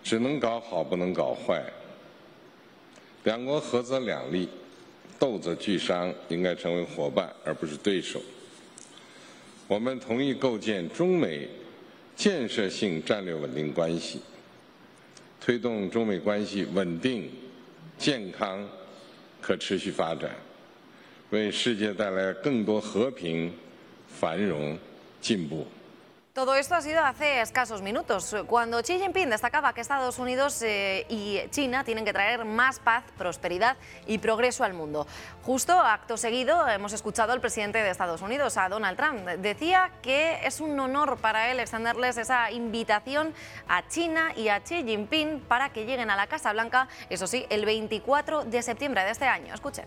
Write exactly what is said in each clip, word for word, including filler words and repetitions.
只能搞好，不能搞坏。两国合则两利，斗则俱伤，应该成为伙伴而不是对手。我们同意构建中美建设性战略稳定关系，推动中美关系稳定、健康、可持续发展，为世界带来更多和平、繁荣、进步。 Todo esto ha sido hace escasos minutos, cuando Xi Jinping destacaba que Estados Unidos eh, y China tienen que traer más paz, prosperidad y progreso al mundo. Justo acto seguido hemos escuchado al presidente de Estados Unidos, a Donald Trump. Decía que es un honor para él extenderles esa invitación a China y a Xi Jinping para que lleguen a la Casa Blanca, eso sí, el veinticuatro de septiembre de este año. Escuchen.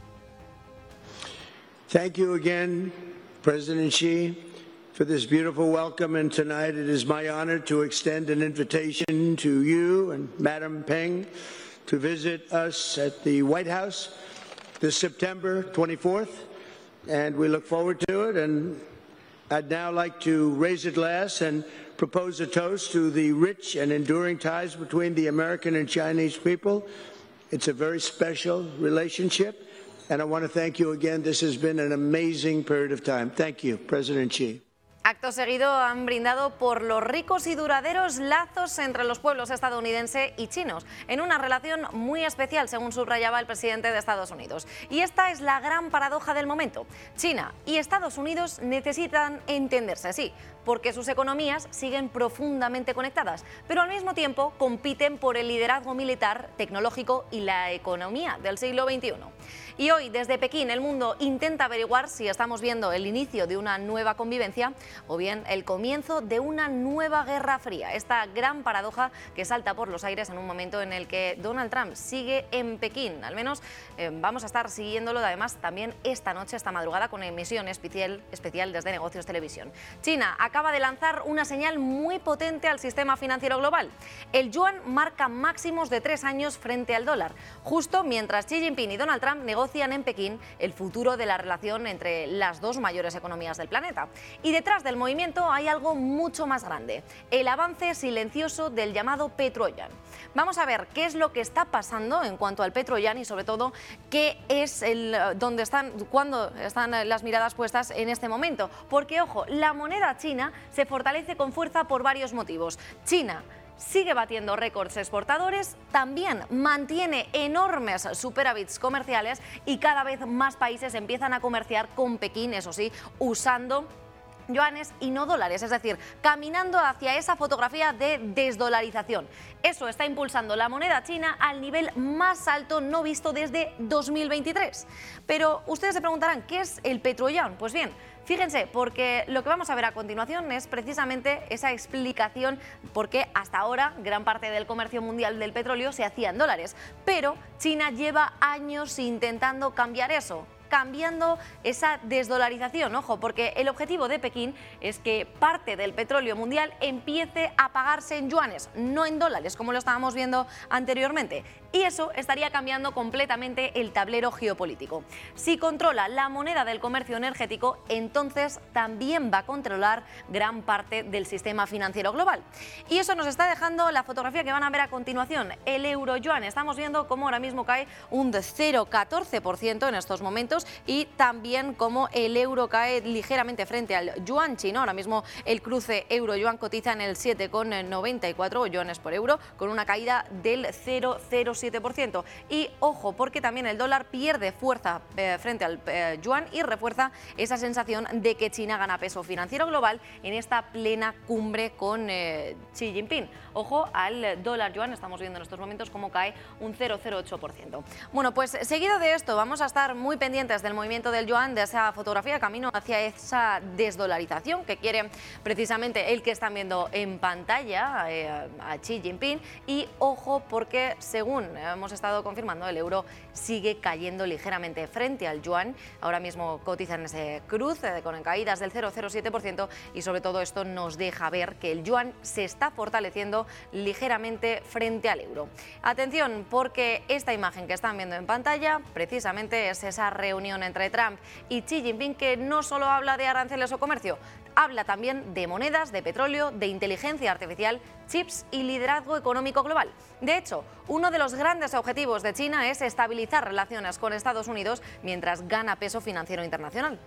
Thank you again, President Xi, for this beautiful welcome, and tonight it is my honor to extend an invitation to you and Madam Peng to visit us at the White House this September twenty-fourth, and we look forward to it. And I'd now like to raise a glass and propose a toast to the rich and enduring ties between the American and Chinese people. It's a very special relationship, and I want to thank you again. This has been an amazing period of time. Thank you, President Xi. Acto seguido han brindado por los ricos y duraderos lazos entre los pueblos estadounidense y chinos, en una relación muy especial, según subrayaba el presidente de Estados Unidos. Y esta es la gran paradoja del momento. China y Estados Unidos necesitan entenderse, sí, porque sus economías siguen profundamente conectadas, pero al mismo tiempo compiten por el liderazgo militar, tecnológico y la economía del siglo veintiuno. Y hoy, desde Pekín, el mundo intenta averiguar si estamos viendo el inicio de una nueva convivencia o bien el comienzo de una nueva guerra fría. Esta gran paradoja que salta por los aires en un momento en el que Donald Trump sigue en Pekín. Al menos eh, vamos a estar siguiéndolo, además, también esta noche, esta madrugada, con emisión especial, especial desde Negocios Televisión. China acaba de lanzar una señal muy potente al sistema financiero global. El yuan marca máximos de tres años frente al dólar, justo mientras Xi Jinping y Donald Trump negocian en Pekín el futuro de la relación entre las dos mayores economías del planeta. Y detrás del movimiento hay algo mucho más grande: el avance silencioso del llamado petroyuan. Vamos a ver qué es lo que está pasando en cuanto al petroyuan y, sobre todo, qué es el dónde están, cuándo están las miradas puestas en este momento. Porque, ojo, la moneda china se fortalece con fuerza por varios motivos. China sigue batiendo récords exportadores, también mantiene enormes superávits comerciales y cada vez más países empiezan a comerciar con Pekín, eso sí, usando yuanes y no dólares, es decir, caminando hacia esa fotografía de desdolarización. Eso está impulsando la moneda china al nivel más alto no visto desde dos mil veintitrés. Pero ustedes se preguntarán, ¿qué es el petroyuan? Pues bien, fíjense, porque lo que vamos a ver a continuación es precisamente esa explicación por qué hasta ahora gran parte del comercio mundial del petróleo se hacía en dólares, pero China lleva años intentando cambiar eso, cambiando esa desdolarización, ojo, porque el objetivo de Pekín es que parte del petróleo mundial empiece a pagarse en yuanes, no en dólares, como lo estábamos viendo anteriormente. Y eso estaría cambiando completamente el tablero geopolítico. Si controla la moneda del comercio energético, entonces también va a controlar gran parte del sistema financiero global. Y eso nos está dejando la fotografía que van a ver a continuación. El euro-yuan, estamos viendo cómo ahora mismo cae un cero coma catorce por ciento en estos momentos, y también cómo el euro cae ligeramente frente al yuan chino. Ahora mismo el cruce euro-yuan cotiza en el siete coma noventa y cuatro yuanes por euro, con una caída del cero coma cero siete por ciento. Y ojo, porque también el dólar pierde fuerza eh, frente al eh, yuan y refuerza esa sensación de que China gana peso financiero global en esta plena cumbre con eh, Xi Jinping. Ojo al dólar yuan, estamos viendo en estos momentos cómo cae un cero coma cero ocho por ciento. Bueno, pues seguido de esto vamos a estar muy pendientes del movimiento del yuan, de esa fotografía camino hacia esa desdolarización que quiere precisamente el que están viendo en pantalla, eh, a Xi Jinping. Y ojo, porque según hemos estado confirmando, el euro sigue cayendo ligeramente frente al yuan. Ahora mismo cotiza en ese cruce con caídas del cero coma cero siete por ciento, y sobre todo esto nos deja ver que el yuan se está fortaleciendo ligeramente frente al euro. Atención, porque esta imagen que están viendo en pantalla precisamente es esa reunión reunión entre Trump y Xi Jinping, que no solo habla de aranceles o comercio, habla también de monedas, de petróleo, de inteligencia artificial, chips y liderazgo económico global. De hecho, uno de los grandes objetivos de China es estabilizar relaciones con Estados Unidos mientras gana peso financiero internacional.